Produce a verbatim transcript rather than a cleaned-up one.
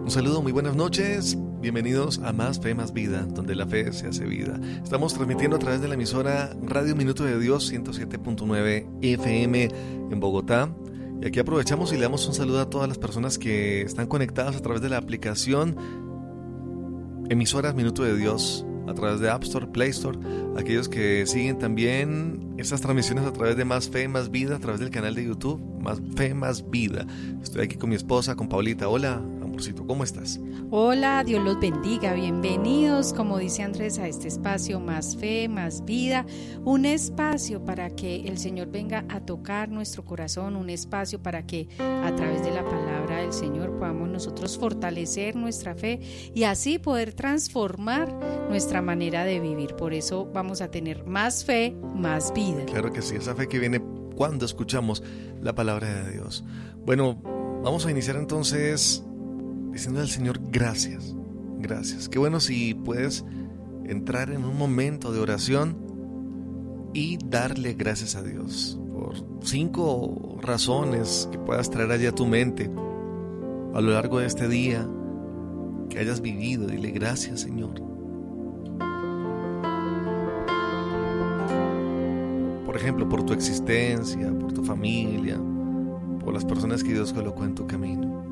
Un saludo, muy buenas noches. Bienvenidos a Más Fe, Más Vida, donde la fe se hace vida. Estamos transmitiendo a través de la emisora Radio Minuto de Dios ciento siete punto nueve F M en Bogotá. Y aquí aprovechamos y le damos un saludo a todas las personas que están conectadas a través de la aplicación Emisoras Minuto de Dios, a través de App Store, Play Store, aquellos que siguen también estas transmisiones a través de Más Fe, Más Vida, a través del canal de YouTube, Más Fe, Más Vida. Estoy aquí con mi esposa, con Paulita. Hola, amorcito, ¿cómo estás? Hola, Dios los bendiga, bienvenidos, como dice Andrés, a este espacio Más Fe, Más Vida, un espacio para que el Señor venga a tocar nuestro corazón, un espacio para que a través de la palabra del Señor podamos nosotros fortalecer nuestra fe y así poder transformar nuestra manera de vivir. Por eso vamos a tener más fe, más vida. Claro que sí, esa fe que viene cuando escuchamos la palabra de Dios. Bueno, vamos a iniciar entonces diciendo al Señor gracias, gracias. Qué bueno si puedes entrar en un momento de oración y darle gracias a Dios por cinco razones que puedas traer allá a tu mente a lo largo de este día que hayas vivido. Dile gracias, Señor. Por ejemplo, por tu existencia, por tu familia, por las personas que Dios colocó en tu camino.